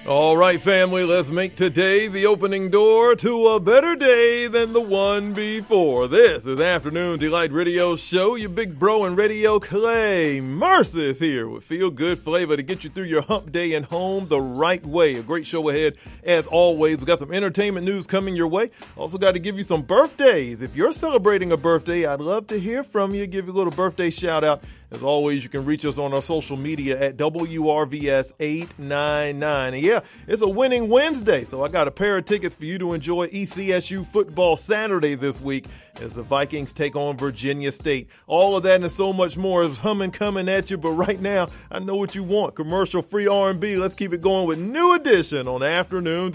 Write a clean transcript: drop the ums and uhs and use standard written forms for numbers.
All right, family, let's make today the opening door to a better day than the one before. This is Afternoon Delight Radio Show. Your big bro and radio Clay Mercer is here with feel-good flavor to get you through your hump day and home the right way. A great show ahead, as always. We got some entertainment news coming your way. Also got to give you some birthdays. If you're celebrating a birthday, I'd love to hear from you. Give you a little birthday shout-out. As always, you can reach us on our social media at WRVS899. And yeah, it's a winning Wednesday, so I got a pair of tickets for you to enjoy ECSU football Saturday this week as the Vikings take on Virginia State. All of that and so much more is coming at you, but right now, I know what you want. Commercial-free R&B. Let's keep it going with New Edition on Afternoon